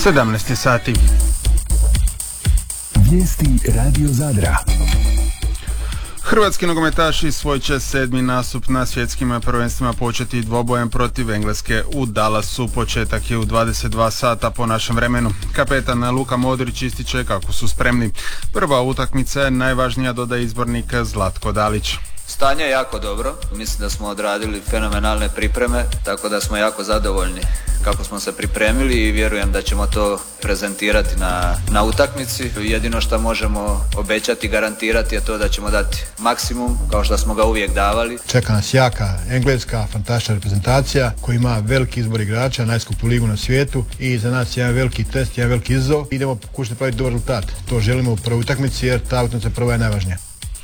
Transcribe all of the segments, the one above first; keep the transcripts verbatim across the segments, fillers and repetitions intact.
sedamnaest sati. Vijesti Radio Zadra. Hrvatski nogometaši svoj će sedmi nastup na svjetskim prvenstvima početi dvobojem protiv Engleske u Dallasu. Početak je u dvadeset dva sata po našem vremenu. Kapetan Luka Modrić ističe kako su spremni. Prva utakmica je najvažnija, dodaje izbornik Zlatko Dalić. Stanje je jako dobro, mislim da smo odradili fenomenalne pripreme, tako da smo jako zadovoljni kako smo se pripremili i vjerujem da ćemo to prezentirati na, na utakmici. Jedino što možemo obećati i garantirati je to da ćemo dati maksimum kao što smo ga uvijek davali. Čeka nas jaka engleska, fantastična reprezentacija koja ima veliki izbor igrača, najskuplju ligu na svijetu i za nas je jedan veliki test, jedan veliki izazov. Idemo pokušati praviti dobar rezultat. To želimo u prvoj utakmici jer ta utakmica prva je najvažnija.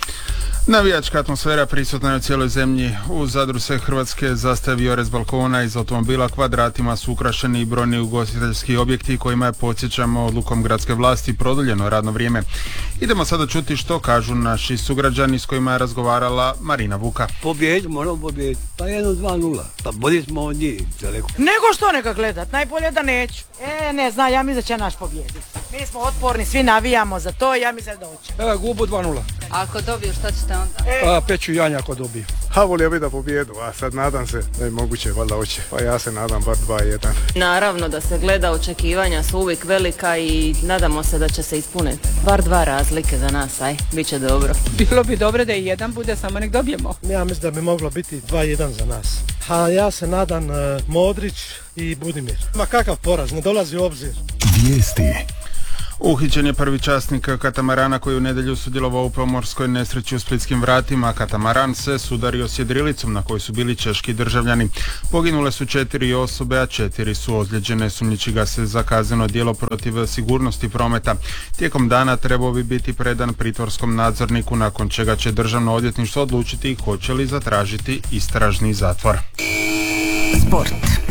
Navijačka atmosfera prisutna je u cijeloj zemlji. U Zadru se hrvatske zastave vijore s balkona, iz automobila, kvadratima su ukrašeni i brojni ugostiteljski objekti kojima je, podsjećamo, odlukom gradske vlasti produljeno radno vrijeme. Idemo sada čuti što kažu naši sugrađani s kojima je razgovarala Marina Vuka. Pobjedi, moramo pobjediti. Pa jedno, dva, nula. Pa bolji smo od njih daleko. Nego što neka gledat, najbolje da neću. E, ne znam, ja mislim da će naš pobjediti. Mi smo otporni, svi navijamo za to i ja mislim da će. Evo, gubu dva nula. Ako dobiju, šta ćete onda? A, peću janja ako dobiju. Ha, volio bi da pobjedu, a sad nadam se da je moguće, valjda hoće. Pa ja se nadam bar dva jedan. Naravno da se gleda, očekivanja su uvijek velika i nadamo se da će se ispuniti. Bar dva razlike za nas, aj, bit će dobro. Bilo bi dobro da i jedan bude, samo nek dobijemo. Ja mislim da bi moglo biti dva jedan za nas. A ja se nadam uh, Modrić i Budimir. Ma kakav poraz, ne dolazi u obzir. Vijesti. Uhićen je prvi časnik katamarana koji u nedjelju sudjelovao u pomorskoj nesreći u Splitskim vratima. Katamaran se sudario s jedrilicom na kojoj su bili češki državljani. Poginule su četiri osobe, a četiri su ozlijeđene. Sumnjiči ga se za kazneno djelo protiv sigurnosti prometa. Tijekom dana trebao bi biti predan pritvorskom nadzorniku, nakon čega će državno odvjetništvo odlučiti hoće li zatražiti istražni zatvor. Sport.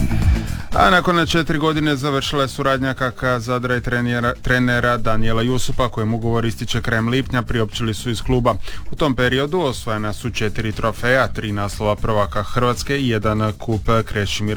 A nakon četiri godine završila je suradnja K K Zadra i trenera, trenera Danijela Jusupa, kojem ugovor ističe krajem lipnja, priopćili su iz kluba. U tom periodu osvojena su četiri trofeja, tri naslova prvaka Hrvatske i jedan kup Krešimira